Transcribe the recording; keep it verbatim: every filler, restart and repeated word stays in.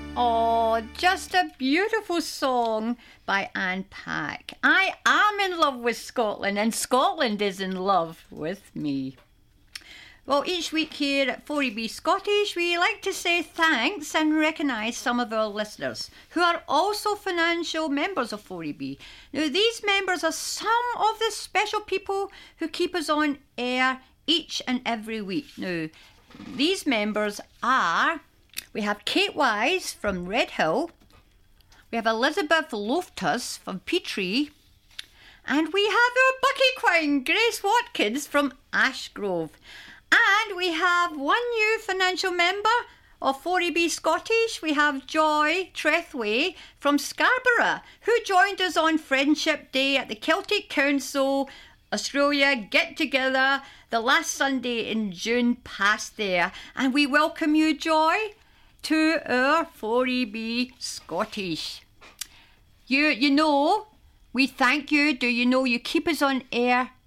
Oh, just a beautiful song by Anne Pack. I am in love with Scotland, and Scotland is in love with me. Well, each week here at four E B Scottish, we like to say thanks and recognise some of our listeners who are also financial members of four E B. Now, these members are some of the special people who keep us on air each and every week. Now, these members are... We have Kate Wise from Redhill. We have Elizabeth Loftus from Petree. And we have our Bucky Quine, Grace Watkins from Ashgrove. And we have one new financial member of four E B Scottish. We have Joy Trethway from Scarborough, who joined us on Friendship Day at the Celtic Council Australia get-together the last Sunday in June past there. And we welcome you, Joy, to our four E B Scottish. You you know, we thank you. Do you know you keep us on air